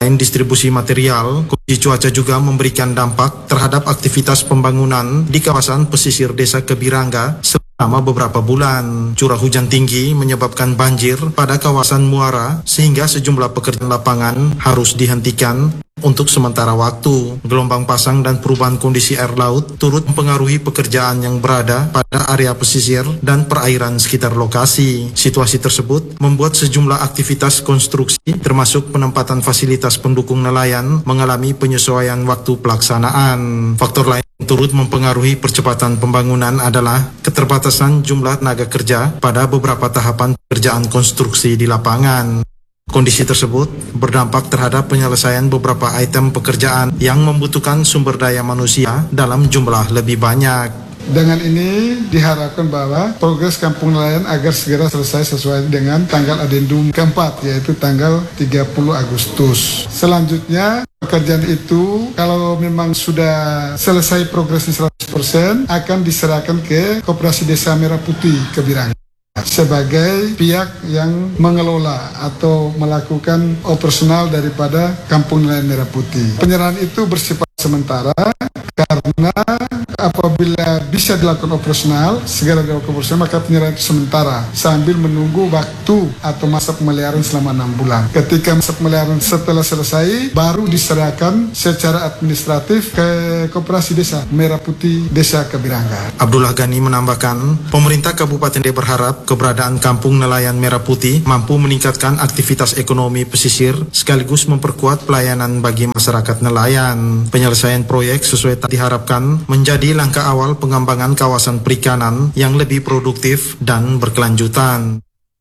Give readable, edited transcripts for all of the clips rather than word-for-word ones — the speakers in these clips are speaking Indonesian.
Selain distribusi material, kondisi cuaca juga memberikan dampak terhadap aktivitas pembangunan di kawasan pesisir Desa Kebirangga selama beberapa bulan. Curah hujan tinggi menyebabkan banjir pada kawasan muara sehingga sejumlah pekerjaan lapangan harus dihentikan untuk sementara waktu. Gelombang pasang dan perubahan kondisi air laut turut mempengaruhi pekerjaan yang berada pada area pesisir dan perairan sekitar lokasi. Situasi tersebut membuat sejumlah aktivitas konstruksi termasuk penempatan fasilitas pendukung nelayan mengalami penyesuaian waktu pelaksanaan. Faktor lain yang turut mempengaruhi percepatan pembangunan adalah keterbatasan jumlah tenaga kerja pada beberapa tahapan pekerjaan konstruksi di lapangan. Kondisi tersebut berdampak terhadap penyelesaian beberapa item pekerjaan yang membutuhkan sumber daya manusia dalam jumlah lebih banyak. Dengan ini diharapkan bahwa progres kampung nelayan agar segera selesai sesuai dengan tanggal adendum keempat, yaitu tanggal 30 Agustus. Selanjutnya, pekerjaan itu kalau memang sudah selesai progresnya 100% akan diserahkan ke Koperasi Desa Merah Putih Kebirangga sebagai pihak yang mengelola atau melakukan operasional daripada Kampung Nelayan Merah Putih. Penyerahan itu bersifat sementara karena apabila bisa dilakukan operasional, segera dilakukan operasional, maka penyerahan itu sementara sambil menunggu waktu atau masa pemeliharaan selama 6 bulan. Ketika masa pemeliharaan setelah selesai, baru diserahkan secara administratif ke Koperasi Desa Merah Putih Desa Kebirangga. Abdullah Ghani menambahkan, pemerintah Kabupaten D berharap keberadaan Kampung Nelayan Merah Putih mampu meningkatkan aktivitas ekonomi pesisir sekaligus memperkuat pelayanan bagi masyarakat nelayan. Penyelesaian proyek sesuai diharapkan menjadi langkah awal pengembangan kawasan perikanan yang lebih produktif dan berkelanjutan.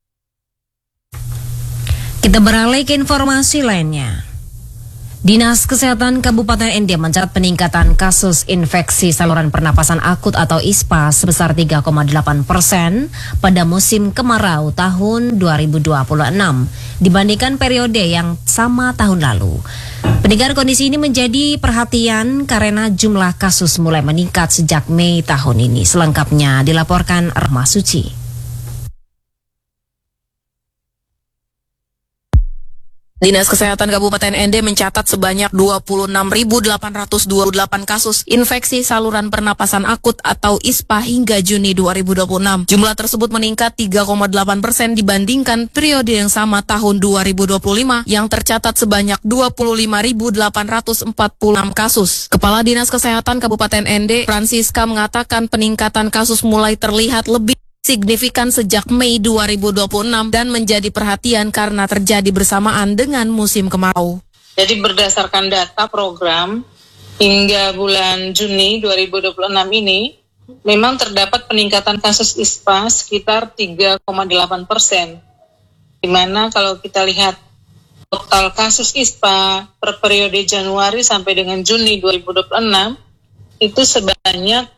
Kita beralih ke informasi lainnya. Dinas Kesehatan Kabupaten ND mencatat peningkatan kasus infeksi saluran pernapasan akut atau ISPA sebesar 3,8% pada musim kemarau tahun 2026 dibandingkan periode yang sama tahun lalu. Peningkatan kondisi ini menjadi perhatian karena jumlah kasus mulai meningkat sejak Mei tahun ini. Selengkapnya dilaporkan Rahma Suci. Dinas Kesehatan Kabupaten ND mencatat sebanyak 26.828 kasus infeksi saluran pernapasan akut atau ISPA hingga Juni 2026. Jumlah tersebut meningkat 3,8% dibandingkan periode yang sama tahun 2025 yang tercatat sebanyak 25.846 kasus. Kepala Dinas Kesehatan Kabupaten ND, Francisca, mengatakan peningkatan kasus mulai terlihat lebih signifikan sejak Mei 2026 dan menjadi perhatian karena terjadi bersamaan dengan musim kemarau. Jadi berdasarkan data program hingga bulan Juni 2026 ini memang terdapat peningkatan kasus ISPA sekitar 3,8%. Di mana kalau kita lihat total kasus ISPA per periode Januari sampai dengan Juni 2026 itu sebanyak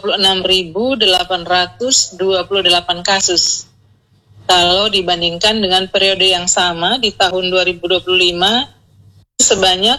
26.828 kasus. Kalau dibandingkan dengan periode yang sama di tahun 2025, sebanyak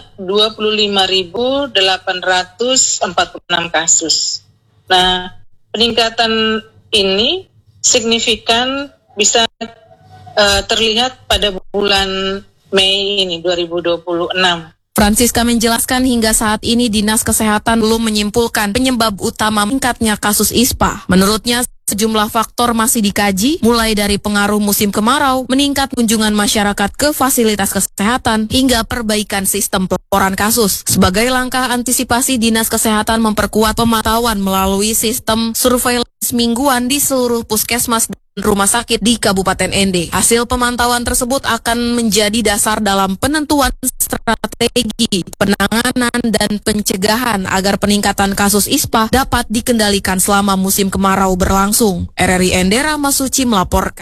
25.846 kasus. Nah, peningkatan ini signifikan bisa terlihat pada bulan Mei ini 2026. Francisca menjelaskan hingga saat ini Dinas Kesehatan belum menyimpulkan penyebab utama meningkatnya kasus ISPA. Menurutnya, sejumlah faktor masih dikaji, mulai dari pengaruh musim kemarau, meningkat kunjungan masyarakat ke fasilitas kesehatan, hingga perbaikan sistem pelaporan kasus. Sebagai langkah antisipasi, Dinas Kesehatan memperkuat pemantauan melalui sistem surveillance mingguan di seluruh puskesmas dan rumah sakit di Kabupaten ND. Hasil pemantauan tersebut akan menjadi dasar dalam penentuan strategi penanganan dan pencegahan agar peningkatan kasus ISPA dapat dikendalikan selama musim kemarau berlangsung. RRI ND, Rahma Suci melaporkan.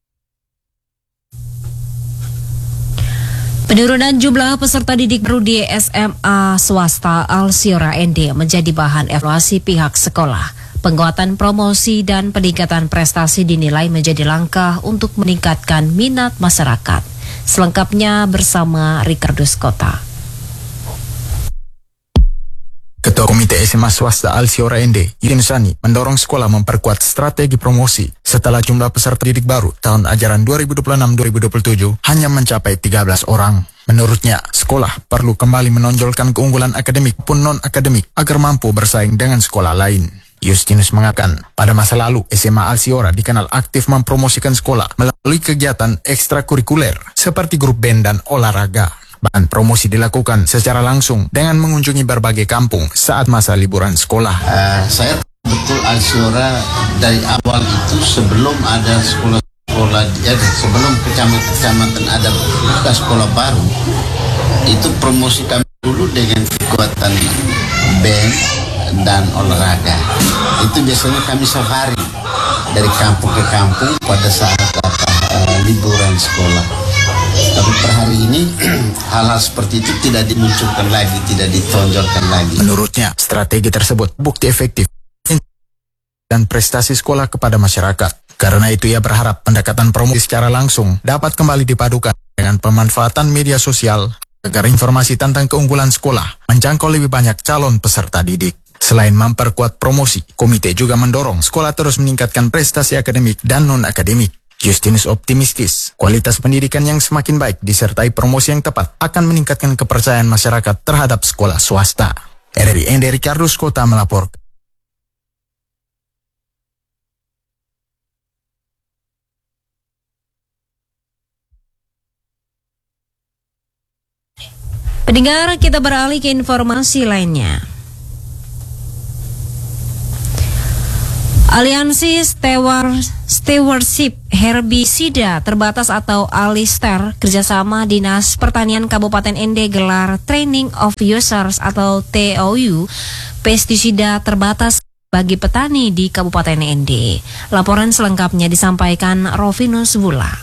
Penurunan jumlah peserta didik baru di SMA swasta Alsiora ND menjadi bahan evaluasi pihak sekolah. Penguatan promosi dan peningkatan prestasi dinilai menjadi langkah untuk meningkatkan minat masyarakat. Selengkapnya bersama Ricardo Skota. Ketua Komite SMA Swasta Alsiora ND, Yudin Sani, mendorong sekolah memperkuat strategi promosi setelah jumlah peserta didik baru tahun ajaran 2026-2027 hanya mencapai 13 orang. Menurutnya, sekolah perlu kembali menonjolkan keunggulan akademik pun non-akademik agar mampu bersaing dengan sekolah lain. Justinus mengatakan, pada masa lalu SMA Alsiora dikenal aktif mempromosikan sekolah melalui kegiatan ekstrakurikuler seperti grup band dan olahraga. Bahkan promosi dilakukan secara langsung dengan mengunjungi berbagai kampung saat masa liburan sekolah. Saya betul Alsiora dari awal itu sebelum ada sekolah sebelum kecamatan ada buka sekolah baru, itu promosi kami dulu dengan kekuatan band dan olahraga. Itu biasanya kami safari dari kampung ke kampung pada saat liburan sekolah. Tapi per hari ini hal-hal seperti itu tidak dimunculkan lagi, tidak ditonjolkan lagi. Menurutnya, strategi tersebut bukti efektif dan prestasi sekolah kepada masyarakat. Karena itu ia berharap pendekatan promosi secara langsung dapat kembali dipadukan dengan pemanfaatan media sosial agar informasi tentang keunggulan sekolah menjangkau lebih banyak calon peserta didik. Selain memperkuat promosi, komite juga mendorong sekolah terus meningkatkan prestasi akademik dan non-akademik. Justinus optimistis, kualitas pendidikan yang semakin baik disertai promosi yang tepat akan meningkatkan kepercayaan masyarakat terhadap sekolah swasta. RRI Ende Ricardus Kota melaporkan. Pendengar, kita beralih ke informasi lainnya. Aliansi Stewardship Herbisida Terbatas atau Alister kerjasama Dinas Pertanian Kabupaten Ende gelar Training of Users atau TOU pestisida terbatas bagi petani di Kabupaten Ende. Laporan selengkapnya disampaikan Rovinus Wula.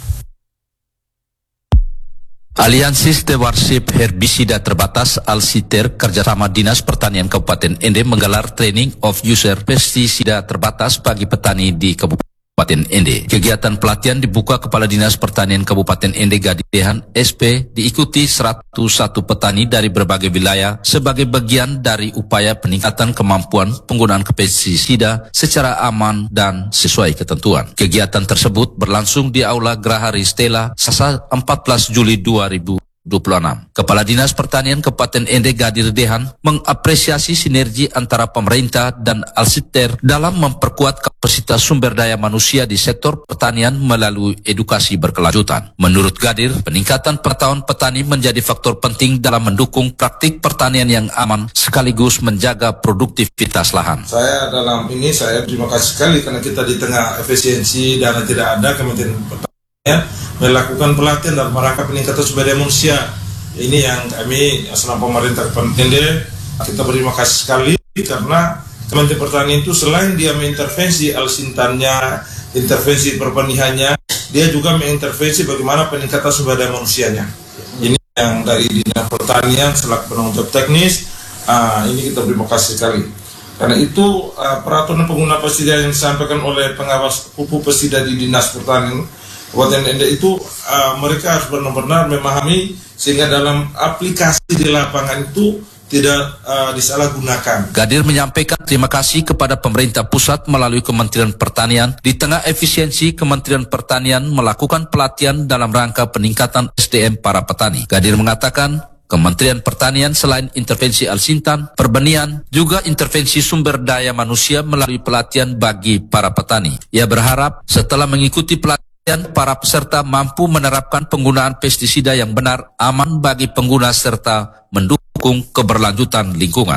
Aliansi Stewardship Herbisida Terbatas Alsiter kerjasama Dinas Pertanian Kabupaten Ende menggelar Training of User Pestisida Terbatas bagi petani di Kabupaten Ende. Kegiatan pelatihan dibuka Kepala Dinas Pertanian Kabupaten Ende Gadidehan SP diikuti 101 petani dari berbagai wilayah sebagai bagian dari upaya peningkatan kemampuan penggunaan pestisida secara aman dan sesuai ketentuan. Kegiatan tersebut berlangsung di Aula Geraha Ristela Selasa 14 Juli 2026. Kepala Dinas Pertanian Kabupaten Ende Gadir Dehan mengapresiasi sinergi antara pemerintah dan Alsiter dalam memperkuat kapasitas sumber daya manusia di sektor pertanian melalui edukasi berkelanjutan. Menurut Gadir, peningkatan pengetahuan petani menjadi faktor penting dalam mendukung praktik pertanian yang aman sekaligus menjaga produktivitas lahan. Saya terima kasih sekali karena kita di tengah efisiensi dana tidak ada, Kementerian Pertanian melakukan pelatihan dalam rangka peningkatan sumber daya manusia. Ini yang kami selama pemerintah Kabupaten Ende kita berterima kasih sekali karena Kementerian Pertanian itu selain dia mengintervensi alsintannya, intervensi pertaniannya, dia juga mengintervensi bagaimana peningkatan sumber daya manusianya. Ini yang dari Dinas Pertanian selaku penanggung jawab teknis. Ini kita berterima kasih sekali. Karena itu peraturan pengguna pestisida yang disampaikan oleh pengawas pupuk pestisida di Dinas Pertanian Kabupaten Ende itu mereka harus benar-benar memahami sehingga dalam aplikasi di lapangan itu tidak disalahgunakan. Gadir menyampaikan terima kasih kepada pemerintah pusat melalui Kementerian Pertanian di tengah efisiensi Kementerian Pertanian melakukan pelatihan dalam rangka peningkatan SDM para petani. Gadir mengatakan Kementerian Pertanian selain intervensi alsintan, perbenihan, juga intervensi sumber daya manusia melalui pelatihan bagi para petani. Ia berharap setelah mengikuti pelatihan para peserta mampu menerapkan penggunaan pestisida yang benar, aman bagi pengguna serta mendukung keberlanjutan lingkungan.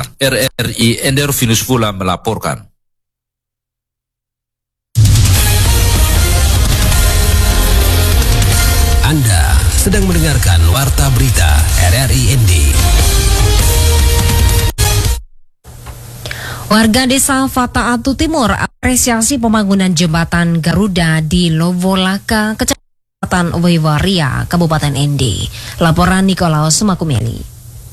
RRI Ende Rovinus Wula melaporkan. Anda sedang mendengarkan Warta Berita RRI Ende. Warga desa Fataatu Timur apresiasi pembangunan jembatan Garuda di Lovolaka, Kecamatan Waiwaria, Kabupaten Ende. Laporan Nikolaus Makumeli.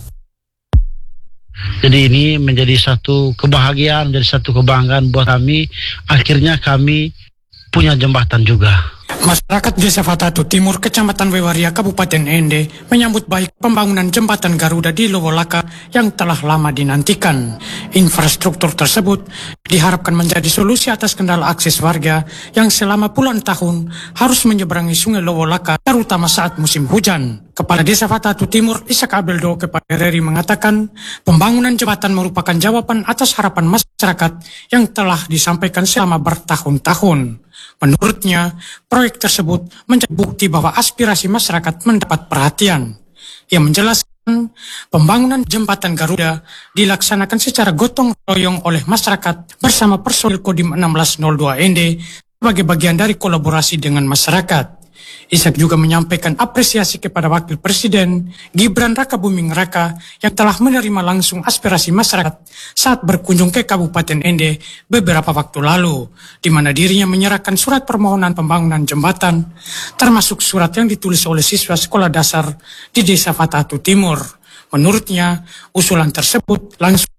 Jadi ini menjadi satu kebahagiaan, menjadi satu kebanggaan buat kami. Akhirnya kami punya jembatan juga. Masyarakat Desa Fatatu Timur, Kecamatan Wewaria, Kabupaten Ende menyambut baik pembangunan jembatan Garuda di Lowolaka yang telah lama dinantikan. Infrastruktur tersebut diharapkan menjadi solusi atas kendala akses warga yang selama puluhan tahun harus menyeberangi Sungai Lowolaka, terutama saat musim hujan. Kepala Desa Fatatu Timur, Ishak Abeldo kepada RRI mengatakan, pembangunan jembatan merupakan jawaban atas harapan masyarakat yang telah disampaikan selama bertahun-tahun. Menurutnya, proyek tersebut menjadi bukti bahwa aspirasi masyarakat mendapat perhatian. Ia menjelaskan, pembangunan jembatan Garuda dilaksanakan secara gotong royong oleh masyarakat bersama personil Kodim 1602 ND sebagai bagian dari kolaborasi dengan masyarakat. Ishak juga menyampaikan apresiasi kepada Wakil Presiden Gibran Rakabuming Raka yang telah menerima langsung aspirasi masyarakat saat berkunjung ke Kabupaten Ende beberapa waktu lalu, di mana dirinya menyerahkan surat permohonan pembangunan jembatan, termasuk surat yang ditulis oleh siswa sekolah dasar di Desa Fatatu Timur. Menurutnya, usulan tersebut langsung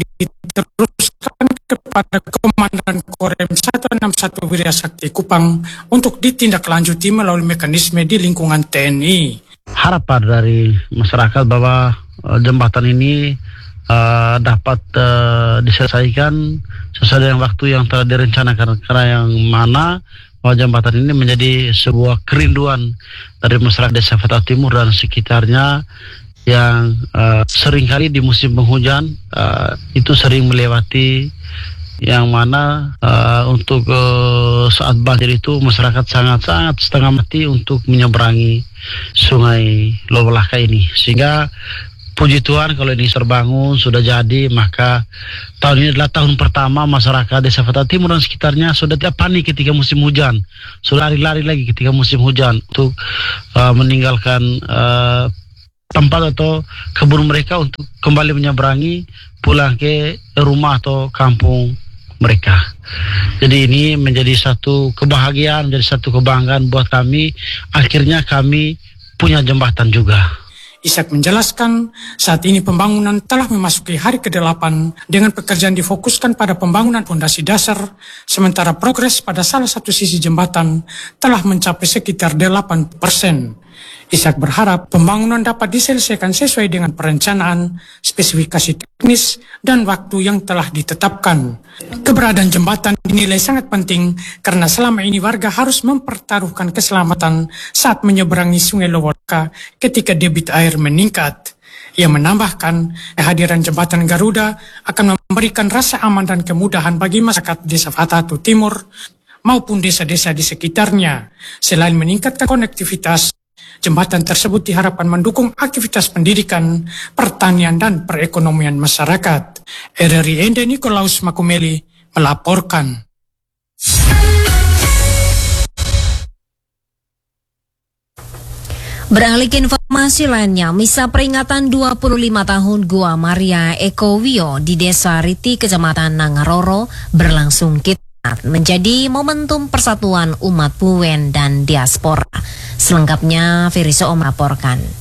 diteruskan kepada Komandan Korem 161 Wirya Sakti Kupang untuk ditindaklanjuti melalui mekanisme di lingkungan TNI. Harapan dari masyarakat bahwa jembatan ini dapat diselesaikan sesuai dengan waktu yang telah direncanakan, karena yang mana bahwa jembatan ini menjadi sebuah kerinduan dari masyarakat Desa Fatatu Timur dan sekitarnya yang seringkali di musim penghujan itu sering melewati, yang mana untuk saat banjir itu masyarakat sangat-sangat setengah mati untuk menyeberangi Sungai Lowolaka ini. Sehingga puji Tuhan kalau ini terbangun, sudah jadi, maka tahun ini adalah tahun pertama masyarakat Desa Fatatu Timur dan sekitarnya sudah tidak panik ketika musim hujan, sudah lari-lari lagi ketika musim hujan untuk meninggalkan tempat atau kebun mereka untuk kembali menyeberangi, pulang ke rumah atau kampung mereka. Jadi ini menjadi satu kebahagiaan, menjadi satu kebanggaan buat kami. Akhirnya kami punya jembatan juga. Ishak menjelaskan, saat ini pembangunan telah memasuki hari ke-8 dengan pekerjaan difokuskan pada pembangunan fondasi dasar, sementara progres pada salah satu sisi jembatan telah mencapai sekitar 8%. Ishak berharap pembangunan dapat diselesaikan sesuai dengan perencanaan, spesifikasi teknis, dan waktu yang telah ditetapkan. Keberadaan jembatan dinilai sangat penting karena selama ini warga harus mempertaruhkan keselamatan saat menyeberangi Sungai Lowolaka ketika debit air meningkat. Ia menambahkan, kehadiran jembatan Garuda akan memberikan rasa aman dan kemudahan bagi masyarakat Desa Fatatu Timur maupun desa-desa di sekitarnya. Selain meningkatkan konektivitas, jembatan tersebut diharapkan mendukung aktivitas pendidikan, pertanian, dan perekonomian masyarakat. RRI Ende Nikolaus Makumeli melaporkan. Beralih ke informasi lainnya, misa peringatan 25 tahun Gua Maria Eko Wio di Desa Riti, Kecamatan Nangaroro berlangsung menjadi momentum persatuan umat Puwen dan diaspora. Selengkapnya Firiso melaporkan.